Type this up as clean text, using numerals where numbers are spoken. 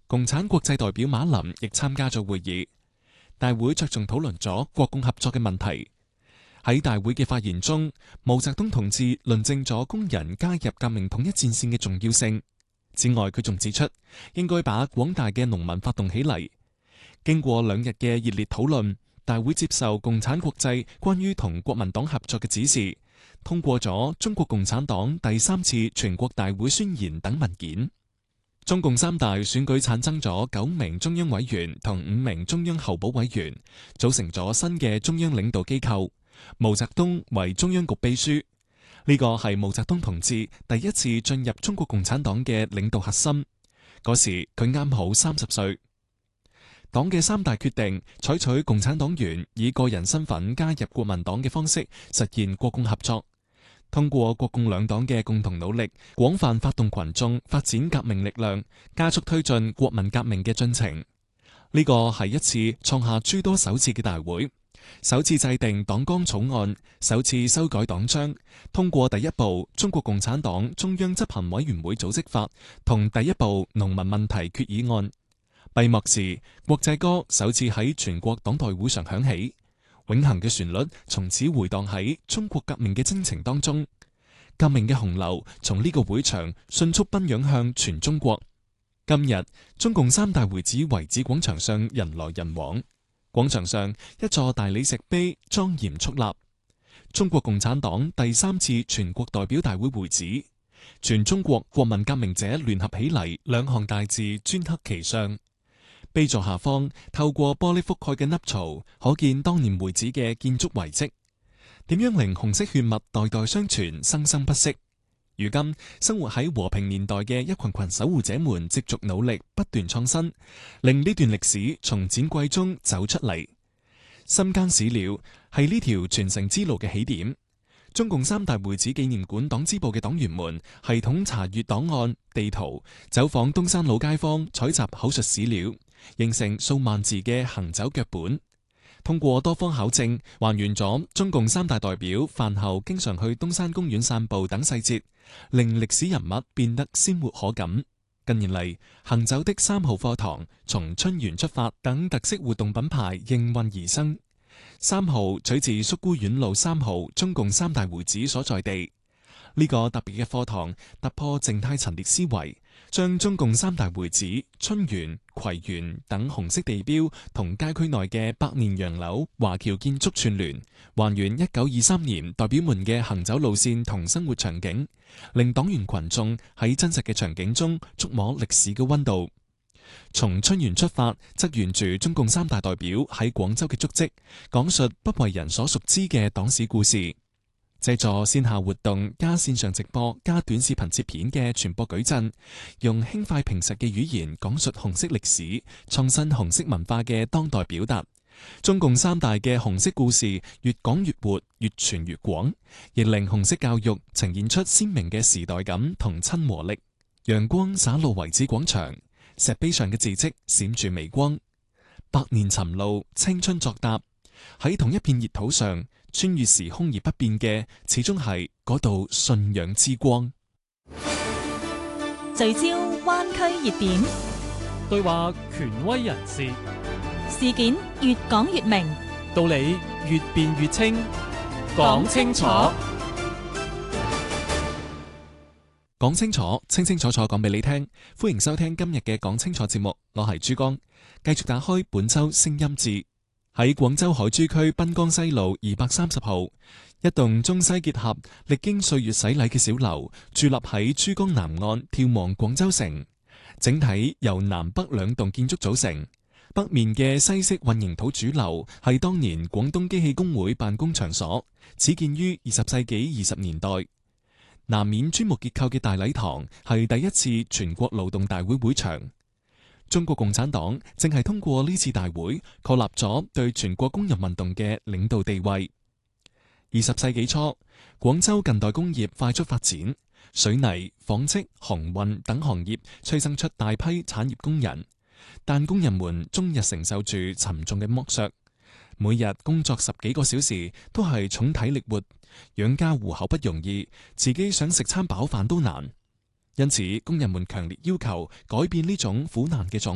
共產國際代表馬林亦參加咗會議。大會着重討論咗國共合作嘅問題。喺大會嘅發言中，毛澤東同志論證咗工人加入革命統一戰線嘅重要性。此外，佢仲指出應該把廣大嘅農民發動起嚟。經過2日嘅熱烈討論，大會接受共產國際關於同國民黨合作嘅指示，通過咗中國共產黨第3次全國大會宣言等文件。中共3大選舉產生咗9名中央委員同5名中央候補委員，組成咗新嘅中央領導機構。毛澤東為中央局秘書，呢個係毛澤東同志第一次進入中國共產黨嘅領導核心。嗰時佢啱好30歲。黨嘅3大決定，採取共產黨員以個人身份加入國民黨嘅方式，實現國共合作。通過國共兩黨嘅共同努力，廣泛發動群眾發展革命力量，加速推進國民革命嘅進程。呢個係一次創下諸多首次嘅大會。首次制定黨綱草案，首次修改黨章，通過第一部中國共產黨中央執行委員會組織法同第一部農民問題決議案。閉幕時，國際歌首次喺全國黨代會上響起，永恆嘅旋律從此回蕩喺中國革命嘅征程當中。革命嘅洪流從呢個會場迅速奔湧向全中國。今日，中共3大會址遺址廣場上人來人往。廣場上一座大理石碑莊嚴矗立，中國共產黨第3次全國代表大會會址，全中國國民革命者聯合起嚟2行大字鐫刻其上。碑座下方透過玻璃覆蓋嘅凹槽，可見當年會址嘅建築遺跡。點樣令紅色血脈代代相傳，生生不息？如今生活喺和平年代嘅一群群守護者們，接續努力，不斷創新，令呢段歷史從展櫃中走出嚟。深耕史料係呢條傳承之路嘅起點。中共3大會址紀念館黨支部嘅黨員們系統查閱檔案、地圖，走訪東山老街坊，採集口述史料，形成數萬字嘅行走腳本。通過多方考證，還原咗中共3大代表飯後經常去東山公園散步等細節，令歷史人物變得鮮活可感。近年嚟，行走的3號課堂、從春園出發等特色活動品牌應運而生。3號取自宿沽院路3號中共3大會址所在地。呢個特別嘅課堂突破靜態陳列思維，將中共3大會址、春園、葵園等紅色地標同街區內嘅百年洋樓、華僑建築串聯，還原1923年代表們嘅行走路線同生活場景，令黨員群眾喺真實嘅場景中觸摸歷史嘅溫度。從春園出發，則沿住中共3大代表喺廣州嘅足跡，講述不為人所熟知嘅黨史故事。借助線下活動加線上直播加短視頻切片嘅傳播矩陣，用輕快平實嘅語言講述紅色歷史，創新紅色文化嘅當代表達。中共3大嘅紅色故事越講越活，越傳越廣，亦令紅色教育呈現出鮮明嘅時代感同親和力。陽光灑落遺址廣場，石碑上嘅字跡閃住微光。百年尋路，青春作答，喺同一片熱土上，穿越時空而不變嘅，始終係嗰道信仰之光。 聚焦灣區熱點， 對話權威人士， 事件越講越明， 道理越辯越清，講清楚， 講清楚，清清楚楚講俾你聽。歡迎收聽今日嘅講清楚節目，我係珠江，繼續打開本周聲音誌。喺廣州海珠區濱江西路230號，一棟中西結合、歷經歲月洗禮嘅小樓，佇立喺珠江南岸，眺望廣州城。整體由南北2棟建築組成。北面嘅西式混凝土主樓係當年廣東機器工會辦公場所，始建於20世紀20年代。南面磚木結構嘅大禮堂係第一次全國勞動大會會場。中國共產黨正係通過呢次大會確立咗對全國工人運動嘅領導地位。20世紀初，廣州近代工業快速發展，水泥、紡織、航運等行業催生出大批產業工人，但工人們終日承受住沉重嘅剝削，每日工作10幾個小時都係重體力活，養家糊口不容易，自己想食餐飽飯都難。因此，工人們強烈要求改變呢種苦難嘅狀